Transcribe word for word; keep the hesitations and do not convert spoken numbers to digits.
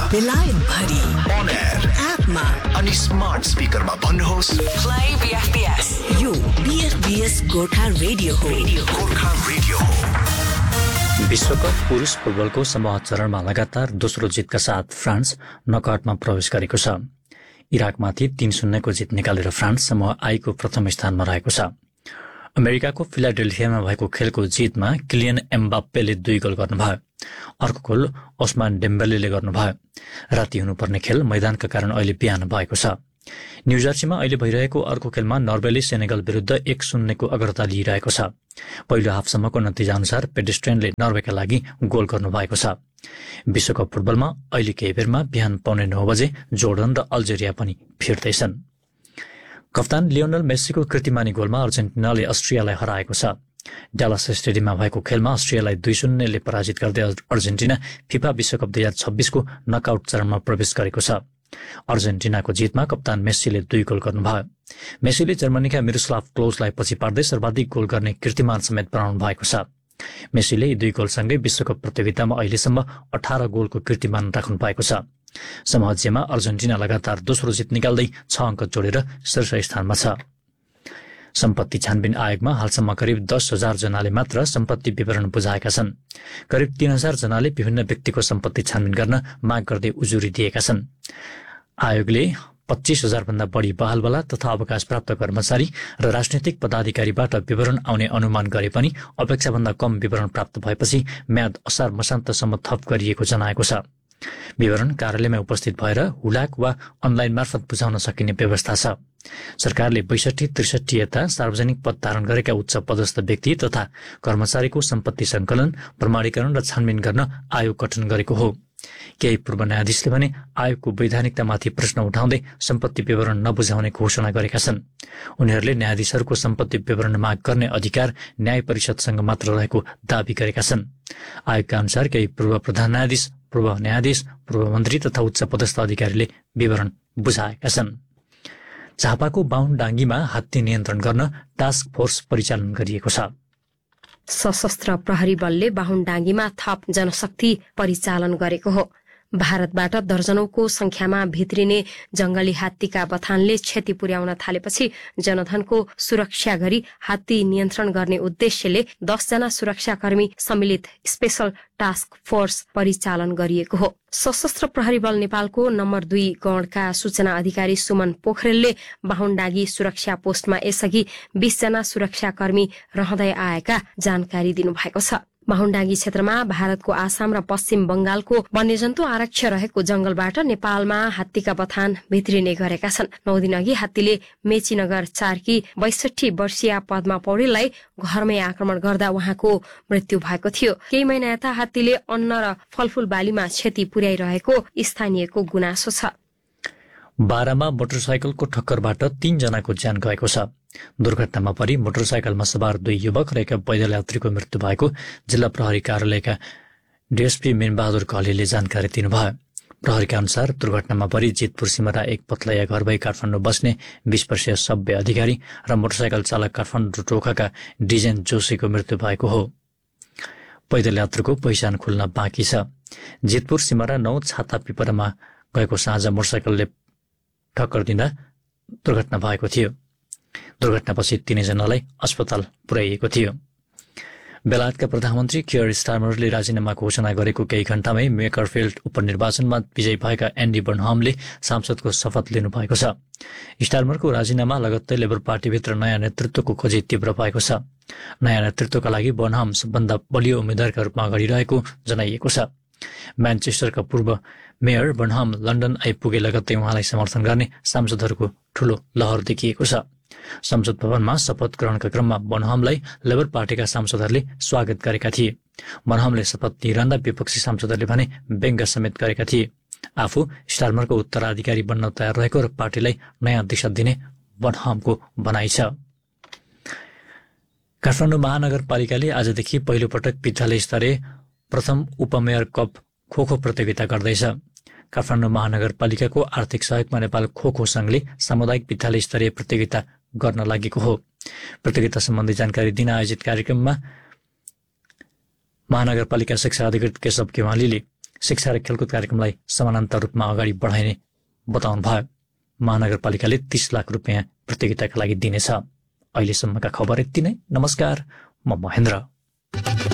बेलायत भरि On air एपमा अनि स्मार्ट स्पिकरमा भन्नुहोस् Play B F B S. यो B F B S Gorkha radio हो। गोर्खा रेडियो हो। विश्वकप पुरुष फुटबलको समूह चरणमा लगातार दोस्रो जितका साथ फ्रान्स नकआउटमा प्रवेश गरेको छ। इराकमाथि तीन शून्यको जित निकालेर फ्रान्स समूह आईको प्रथम स्थानमा रहेको छ। अमेरिकाको फिलाडेल्फियामा भएको खेलको जितमा किलियन एम्बाप्पेले दुई गोल गर्नुभयो। अर्को गोल ओस्मान डेम्बेलेले गर्नुभयो। राति हुनुपर्ने खेल मैदानका कारण अहिले बिहान भएको छ। न्युजर्सीमा अहिले भइरहेको अर्को खेलमा नर्वेले सेनेगल विरुद्ध एक शून्यको अग्रता लिइरहेको छ। पहिलो हाफसम्मको नतिजा अनुसार पेडेस्ट्रेनले नर्वेका लागि गोल गर्नुभएको छ। विश्वकप फुटबलमा अहिले केही बेरमा बिहान पाउने नौ बजे जोर्डन र अल्जेरिया पनि फिर्दैछन्। कप्तान लियोनल मेस्सीको कृतिमानी गोलमा अर्जेन्टिनाले अस्ट्रियालाई हराएको छ। डालास स्टेडियममा भएको खेलमा अस्ट्रियालाई दुई शून्यले पराजित गर्दै अर्जेन्टिना फिफा विश्वकप दुई हजार छब्बीसको नकआउट चरणमा प्रवेश गरेको छ। अर्जेन्टिनाको जितमा कप्तान मेस्सीले दुई गोल गर्नुभयो। मेस्सीले जर्मनीका मिरोस्लाभ क्लोजलाई पछि पार्दै सर्वाधिक गोल गर्ने कीर्तिमान समेत बनाउनु भएको छ। मेस्सीले यी दुई गोलसँगै विश्वकप प्रतियोगितामा अहिलेसम्म अठार गोलको कीर्तिमान राख्नु भएको छ। समूह जेमा अर्जेन्टिना लगातार दोस्रो जित निकाल्दै छ अङ्क जोडेर शीर्ष स्थानमा छ। सम्पत्ति छानबिन आयोगमा हालसम्म करिब दस हजार जनाले मात्र सम्पत्ति विवरण बुझाएका छन्। करिब तीन हजार जनाले विभिन्न व्यक्तिको सम्पत्ति छानबिन गर्न माग गर्दै उजुरी दिएका छन्। आयोगले पच्चीस हजार भन्दा बढी बहालवाला तथा अवकाश प्राप्त कर्मचारी र राजनैतिक पदाधिकारीबाट विवरण आउने अनुमान गरे पनि अपेक्षाभन्दा कम विवरण प्राप्त भएपछि म्याद असार मसान्तसम्म थप गरिएको जनाएको छ। विवरण कार्यालयमा उपस्थित भएर हुलाक वा अनलाइन मार्फत बुझाउन सकिने व्यवस्था छ। सरकारले बैसठी त्रिसठी यता सार्वजनिक पद धारण गरेका उच्च पदस्थ व्यक्ति तथा कर्मचारीको सम्पत्ति संकलन, प्रमाणीकरण र छानबिन गर्न आयोग गठन गरेको हो। केही पूर्व न्यायाधीशले भने आयोगको वैधानिकतामाथि प्रश्न उठाउँदै सम्पत्ति विवरण नबुझाउने घोषणा गरेका छन्। उनीहरूले न्यायाधीशहरूको सम्पत्ति विवरण माग गर्ने अधिकार न्याय परिषदसँग मात्र रहेको दावी गरेका छन्। आयोगका अनुसार केही पूर्व प्रधान न्यायाधीश, पूर्व न्यायाधीश, पूर्व मन्त्री तथा उच्च पदस्थ अधिकारीले विवरण बुझाएका छन्। झापाको बाहुनडाङ्गीमा हात्ती नियन्त्रण गर्न टास्क फोर्स परिचालन गरिएको छ। सशस्त्र प्रहरी बलले बाहुनडाङ्गीमा थप जनशक्ति परिचालन गरेको हो। भारतबाट दर्जनौंको संख्यामा भित्रिने जंगली हात्तीका बथानले क्षति पुर्याउन थालेपछि जनधनको सुरक्षा गरी हात्ती नियन्त्रण गर्ने उद्देश्यले दसजना सुरक्षाकर्मी सम्मिलित स्पेशल टास्क फोर्स परिचालन गरिएको हो। सशस्त्र प्रहरी बल नेपालको नम्बर दुई गणका सूचना अधिकारी सुमन पोखरेलले बाहुनडाङ्गी सुरक्षा पोस्टमा यसअघि बीसजना सुरक्षाकर्मी रहँदै आएका जानकारी दिनुभएको छ। बाहुनडाङ्गी क्षेत्रमा भारतको आसाम र पश्चिम बंगालको वन्यजन्तु आरक्ष रहेको जंगलबाट नेपालमा हात्तीका बथान भित्रिने गरेका छन्। नौ दिन अघि हात्तीले मेचीनगर चारकी बैसठी वर्षीय पद्मा पौडेललाई घरमै आक्रमण गर्दा उहाँको मृत्यु भएको थियो। केही महिना यता हात्तीले अन्न र फलफूल बालीमा क्षति पुर्याइरहेको स्थानीयको गुनासो छ। बाह्रमा मोटरसाइकलको ठक्करबाट तीनजनाको ज्यान गएको छ। दुर्घटनामा परि मोटरसाइकलमा सवार दुई युवक र एक पैदल यात्रीको मृत्यु भएको जिल्ला प्रहरी कार्यालयका डीएसपी मीनबहादुर कहलीले जानकारी दिनुभयो। प्रहरीका अनुसार दुर्घटनामा परि जितपुर सिमरा एक पत्लैया घर भई काठमाडौँ बस्ने बीस वर्षीय सभ्य अधिकारी र मोटरसाइकल चालक काठमाडौँ टोखाका डिजेन जोशीको मृत्यु भएको हो। पैदल यात्रीको पहिचान खुल्न बाँकी छ। जितपुर सिमरा नौ छाता पिपरामा गएको साँझ मोटरसाइकलले ठक्कर दिँदा दुर्घटना भएको थियो। दुर्घटनापछि तीनैजनालाई अस्पताल पुर्याइएको थियो। बेलायतका प्रधानमन्त्री कियर स्टारमरले राजीनामा घोषणा गरेको केही घण्टामै मेकरफिल्ड उपनिर्वाचनमा विजयी भएका एन्डी बर्नहामले सांसदको शपथ लिनुभएको छ। स्टारमरको राजीनामा लगत्तै लेबर पार्टीभित्र नयाँ नेतृत्वको खोजी तीव्र भएको छ। नयाँ नेतृत्वका लागि बर्नहाम सबभन्दा बलियो उम्मेद्वारका रूपमा अगाडि रहेको जनाइएको छ। म्यानचेस्टरका पूर्व मेयर बर्नहाम लन्डन आइपुगे लगत्तै उहाँलाई समर्थन गर्ने सांसदहरूको ठूलो लहर देखिएको छ। संसद भवनमा शपथ ग्रहणका क्रममा बर्नहामलाई लेबर पार्टीका सांसदहरूले स्वागत गरेका थिए। बर्नहामले शपथ लिइरहँदा विपक्षी सांसदहरूले भने व्यङ्ग्य समेत गरेका थिए। आफू स्टारमरको उत्तराधिकारी बन्न तयार रहेको र पार्टीलाई नयाँ दिशा दिने बर्नहामको भनाइ छ। काठमाडौँ महानगरपालिकाले आजदेखि पहिलो पटक विद्यालय स्तरीय प्रथम उपमेयर कप खोखो प्रतियोगिता गर्दैछ। काठमाडौँ महानगरपालिकाको आर्थिक सहयोगमा नेपाल खोखो संघले सामुदायिक विद्यालय स्तरीय प्रतियोगिता गर्न लागेको हो। प्रतियोगिता सम्बन्धी जानकारी दिन आयोजित कार्यक्रममा महानगरपालिका शिक्षा अधिकृत केशव केवालीले शिक्षा र खेलकुद कार्यक्रमलाई समानान्तर रूपमा अगाडि बढाइने बताउनु भयो। महानगरपालिकाले तीस लाख रुपियाँ प्रतियोगिताका लागि दिनेछ। अहिलेसम्मका खबर यति नै। नमस्कार, म महेन्द्र।